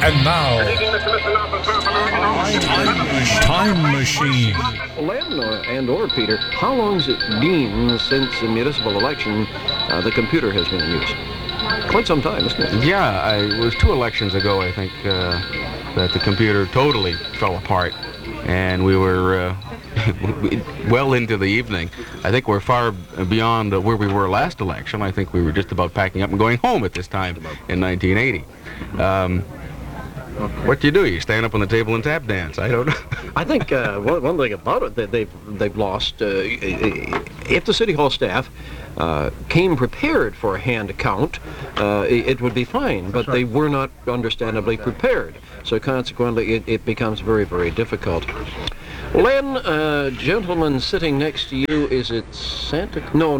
And now, Time Machine. Len and/or Peter, how long has it been since the municipal election the computer has been in use? Quite some time, isn't it? Yeah, it was 2 elections ago, I think, that the computer totally fell apart, and we were well into the evening. I think we're far beyond where we were last election. I think we were just about packing up and going home at this time in 1980. What do? You stand up on the table and tap dance? I don't know. I think one thing about it that they've lost. If the City Hall staff came prepared for a hand count, it would be fine. But they were not understandably prepared. So consequently, it becomes very, very difficult. Len, gentleman sitting next to you, is it Santa? No,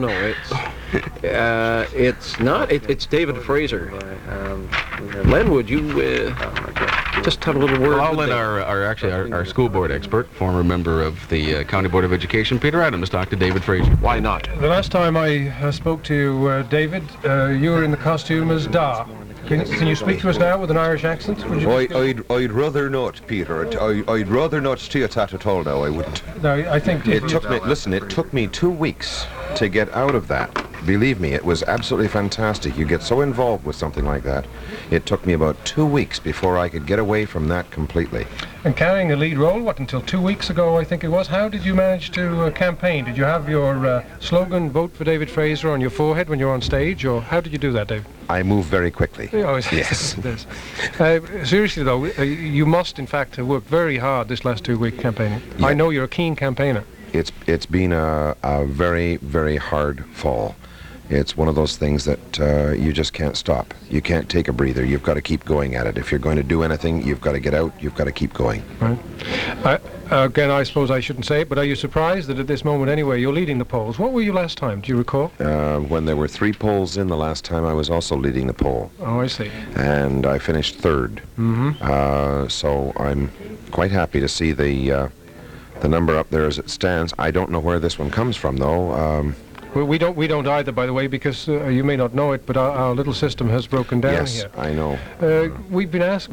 it's not. It's David Fraser. Len, would you just have a little word? Well, I'll let our school board expert, former member of the County Board of Education, Peter Adams, talk to David Fraser. Why not? The last time I spoke to you, David, you were in the costume as Da. Can you speak to us now with an Irish accent? Would you I'd rather not, Peter. I'd rather not steer that at all now, I wouldn't. No, I think... It took me 2 weeks to get out of that. Believe me, it was absolutely fantastic. You get so involved with something like that. It took me about 2 weeks before I could get away from that completely. And carrying a lead role, until 2 weeks ago, I think it was. How did you manage to campaign? Did you have your slogan, "Vote for David Fraser," on your forehead when you're on stage, or how did you do that, David? I move very quickly. Yes. Seriously, though, you must, in fact, have worked very hard this last 2 week campaigning. Yeah. I know you're a keen campaigner. It's been a very, very hard fall. It's one of those things that you just can't stop. You can't take a breather. You've got to keep going at it. If you're going to do anything, you've got to get out. You've got to keep going. Right. Again, I suppose I shouldn't say it, but are you surprised that at this moment anyway you're leading the polls? What were you last time? Do you recall? When there were 3 polls in the last time, I was also leading the poll. Oh, I see. And I finished 3rd. Mm-hmm. So I'm quite happy to see the number up there as it stands. I don't know where this one comes from, though. Well, we don't either, by the way, because you may not know it, but our little system has broken down here. Yes, I know. We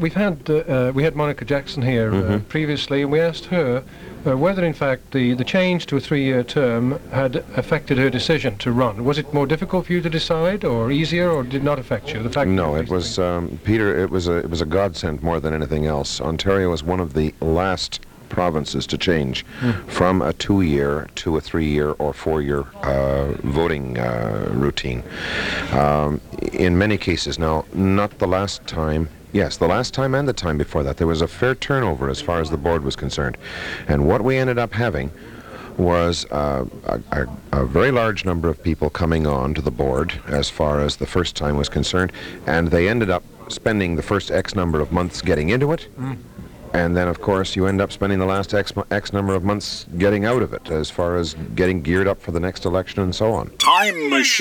had Monica Jackson here previously, and we asked her whether, in fact, the change to a 3-year term had affected her decision to run. Was it more difficult for you to decide, or easier, or did it not affect you? No, it was, Peter. It was a godsend more than anything else. Ontario was one of the last provinces to change from a 2-year to a 3-year or 4-year voting routine. In many cases now, not the last time. Yes, the last time and the time before that, there was a fair turnover as far as the board was concerned. And what we ended up having was a very large number of people coming on to the board as far as the first time was concerned, and they ended up spending the first X number of months getting into it. And then, of course, you end up spending the last X number of months getting out of it, as far as getting geared up for the next election and so on. Time Machine.